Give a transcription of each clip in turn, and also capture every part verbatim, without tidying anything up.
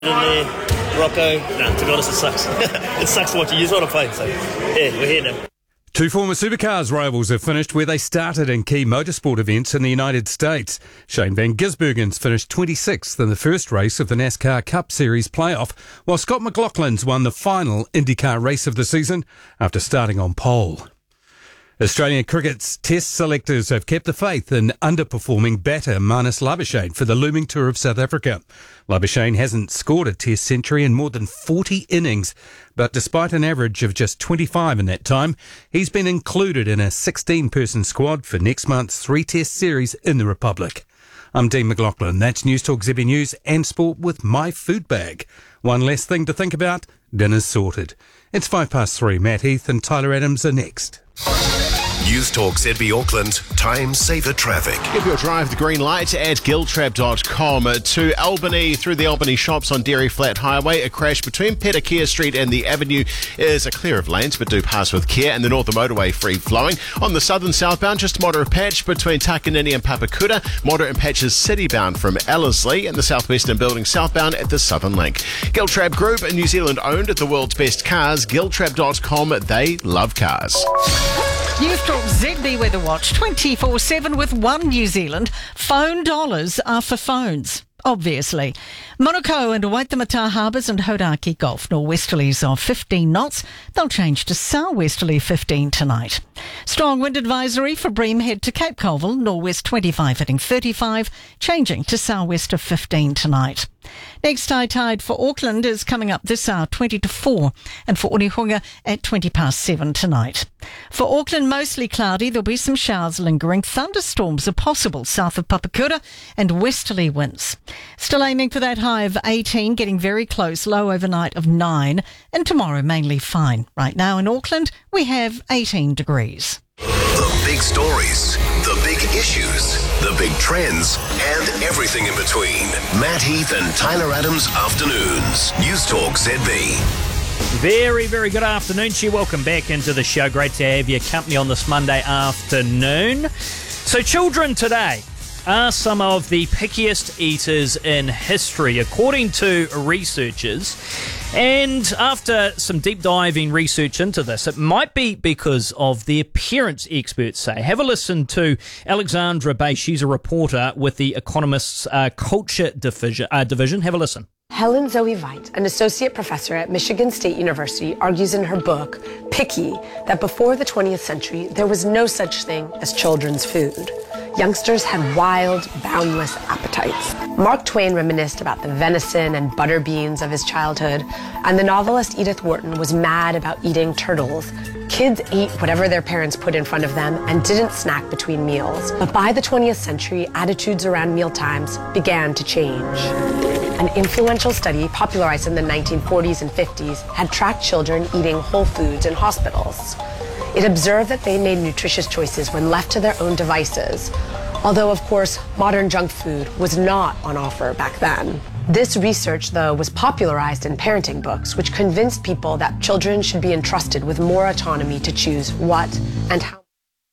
in there, Rocco. Nah, to be honest, it sucks. It sucks to watch. You just want to play. So, yeah, we're here now. Two former supercars rivals have finished where they started in key motorsport events in the United States. Shane Van Gisbergen's finished twenty-sixth in the first race of the NASCAR Cup Series playoff, while Scott McLaughlin's won the final IndyCar race of the season after starting on pole. Australian cricket's test selectors have kept the faith in underperforming batter Marnus Labuschagne for the looming tour of South Africa. Labuschagne hasn't scored a test century in more than forty innings, but despite an average of just twenty-five in that time, he's been included in a sixteen-person squad for next month's three-test series in the Republic. I'm Dean McLaughlin. That's News Talk Z B News and Sport with my food bag. One less thing to think about, dinner's sorted. It's five past three. Matt Heath and Tyler Adams are next. News Talk Z B Auckland, time saver traffic. Give your drive the green light at giltrap dot com. To Albany, through the Albany shops on Dairy Flat Highway, a crash between Petakea Street and the Avenue is a clear of lanes, but do pass with care, and the Northern Motorway free flowing. On the southern southbound, just a moderate patch between Takanini and Papakura, moderate patches city-bound from Ellerslie, and the southwestern building southbound at the Southern Link. Giltrap Group, New Zealand owned, the world's best cars, giltrap dot com, they love cars. News Talk Z B Weather Watch twenty-four seven with One New Zealand. Phone dollars are for phones, obviously. Monoko and Waitemata Harbours and Hodaki Gulf nor'westerlies of fifteen knots. They'll change to sou'westerly fifteen tonight. Strong wind advisory for Bream Head to Cape Colville, nor'west twenty-five hitting thirty-five, changing to sou'west of fifteen tonight. Next high tide for Auckland is coming up this hour, twenty to four, and for Onehunga at twenty past seven tonight. For Auckland, mostly cloudy. There'll be some showers lingering. Thunderstorms are possible south of Papakura and westerly winds. Still aiming for that high of eighteen, getting very close, low overnight of nine, and tomorrow mainly fine. Right now in Auckland, we have eighteen degrees. The big stories, the big issues, the big trends, and everything in between. Matt Heath and Tyler Adams Afternoons. News Talk Z B. Very, very good afternoon to you. Welcome back into the show. Great to have your company on this Monday afternoon. So children today are some of the pickiest eaters in history, according to researchers. And after some deep diving research into this, it might be because of the appearance, experts say. Have a listen to Alexandra Bay. She's a reporter with the Economist's uh, Culture division, uh, division. Have a listen. Helen Zoe Veit, an associate professor at Michigan State University, argues in her book, Picky, that before the twentieth century, there was no such thing as children's food. Youngsters had wild, boundless appetites. Mark Twain reminisced about the venison and butter beans of his childhood, and the novelist Edith Wharton was mad about eating turtles. Kids ate whatever their parents put in front of them and didn't snack between meals. But by the twentieth century, attitudes around mealtimes began to change. An influential study popularized in the nineteen forties and fifties had tracked children eating whole foods in hospitals. It observed that they made nutritious choices when left to their own devices, although, of course, modern junk food was not on offer back then. This research, though, was popularized in parenting books, which convinced people that children should be entrusted with more autonomy to choose what and how.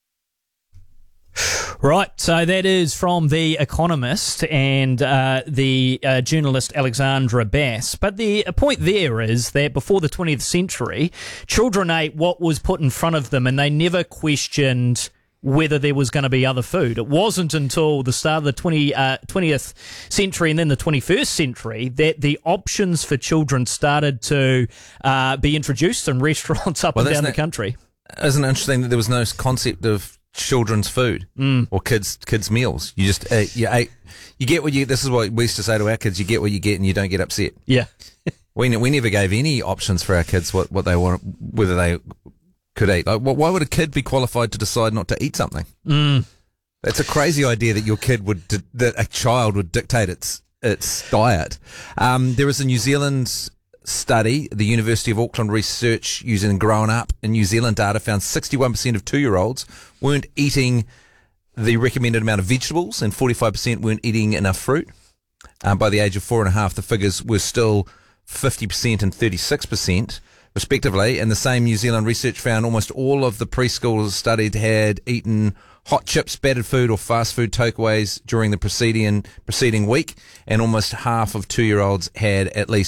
Right, so that is from The Economist and uh, the uh, journalist Alexandra Bass. But the point there is that before the twentieth century, children ate what was put in front of them, and they never questioned whether there was going to be other food. It wasn't until the start of the twenty, uh, twentieth century and then the twenty-first century that the options for children started to uh, be introduced in restaurants up well, and down the it, country. Isn't it interesting that there was no concept of children's food mm. or kids kids meals? You just uh, you ate, you get what you. This is what we used to say to our kids: you get what you get, and you don't get upset. Yeah, we we never gave any options for our kids what, what they want, whether they could eat. Like, why would a kid be qualified to decide not to eat something? Mm. That's a crazy idea that your kid would that a child would dictate its its diet. Um, there is a New Zealand study, the University of Auckland research using Growing Up in New Zealand data found sixty-one percent of two-year-olds weren't eating the recommended amount of vegetables and forty-five percent weren't eating enough fruit. Um, by the age of four and a half, the figures were still fifty percent and thirty-six percent respectively, and the same New Zealand research found almost all of the preschoolers studied had eaten hot chips, battered food, or fast food takeaways during the preceding preceding week, and almost half of two-year-olds had at least